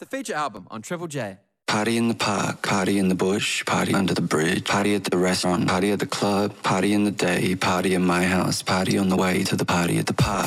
the feature album on Triple J. Party in the park, party in the bush, party under the bridge, party at the restaurant, party at the club, party in the day, party in my house, party on the way to the party at the park.